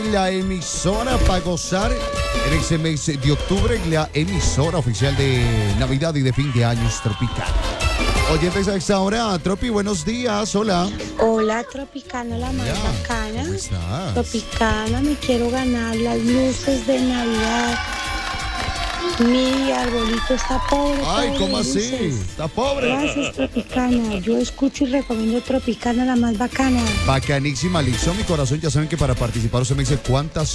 La emisora para gozar en ese mes de octubre, la emisora oficial de Navidad y de fin de año es Tropical. Oyentes a esta hora, Tropi, buenos días, hola. Hola, Tropicana, la más bacana. ¿Cómo estás? Tropicana, me quiero ganar las luces de Navidad. Mi arbolito está pobre. Ay, ¿cómo de así? luces. ¿Está pobre? Gracias, Tropicana. Yo escucho y recomiendo Tropicana, la más bacana. Bacanísima, listo, mi corazón. Ya saben que para participar usted me dice cuántas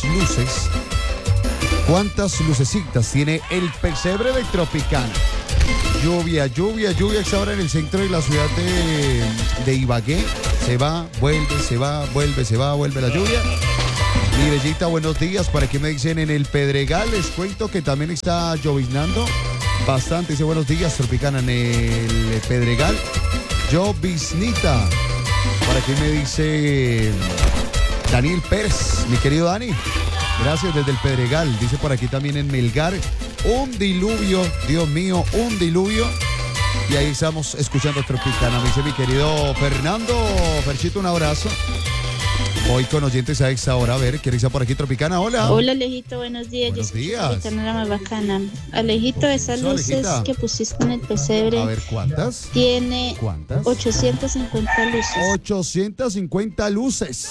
lucecitas tiene el pesebre de Tropicana. Lluvia esta hora en el centro de la ciudad de Ibagué. Se va, vuelve la lluvia. Mi bellita, buenos días. ¿Para qué me dicen en el Pedregal? Les cuento que también está lloviznando bastante. Dice buenos días, Tropicana, en el Pedregal. Lloviznita. ¿Para qué me dice Daniel Pérez? Mi querido Dani. Gracias desde el Pedregal. Dice por aquí también en Melgar. Un diluvio, Dios mío, un diluvio. Y ahí estamos escuchando Tropicana. Me dice mi querido Fernando. Ferchito, un abrazo. Hoy con oyentes a esta hora. A ver, ¿quién está por aquí? Tropicana, hola. Hola, Alejito, buenos días. Buenos Yo soy días. Tropicana, la más bacana. Alejito, esas Eso, luces Alejita. que pusiste en el pesebre A ver, ¿cuántas? tiene ¿Cuántas? 850 luces. 850 luces.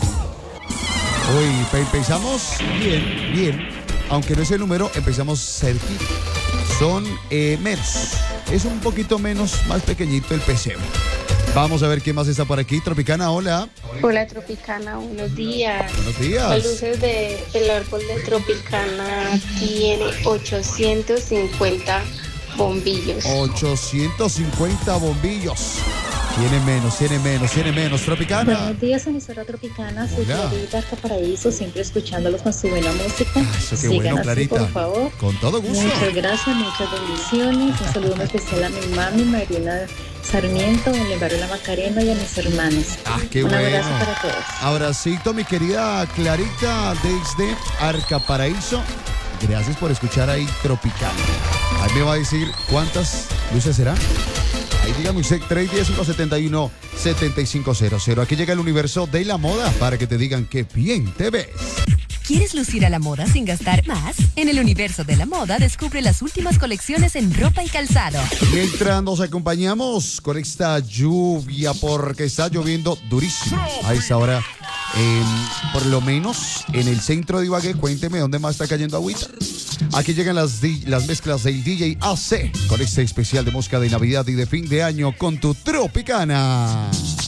Uy, empezamos bien. Aunque no es el número, empezamos cerquita. Son menos. Es un poquito menos, más pequeñito el pesebre. Vamos a ver qué más está por aquí. Tropicana, hola. Hola Tropicana, buenos días. Buenos días. Las luces del árbol de Tropicana tiene 850 bombillos. 850 bombillos. Tiene menos. Tropicana. Buenos días, emisora Tropicana. Soy Hola. Clarita Arca Paraíso, siempre escuchándolos con su buena música. Eso qué Sigan bueno, así, Clarita. por favor. Con todo gusto. Muchas gracias, muchas bendiciones. Un saludo muy especial a mi mami, Marina Sarmiento, en el barrio La Macarena, y a mis hermanos. Ah, qué Un bueno. abrazo para todos. Abracito, mi querida Clarita, desde Arca Paraíso. Gracias por escuchar ahí Tropicana. Ahí me va a decir cuántas luces serán. Ahí dígame usted, 310-571-7500. Aquí llega el universo de la moda para que te digan que bien te ves. ¿Quieres lucir a la moda sin gastar más? En el universo de la moda descubre las últimas colecciones en ropa y calzado. Mientras nos acompañamos con esta lluvia, porque está lloviendo durísimo a esta hora, por lo menos en el centro de Ibagué. Cuénteme dónde más está cayendo agüita. Aquí llegan las mezclas del DJ AC con este especial de música de Navidad y de fin de año con tu Tropicana.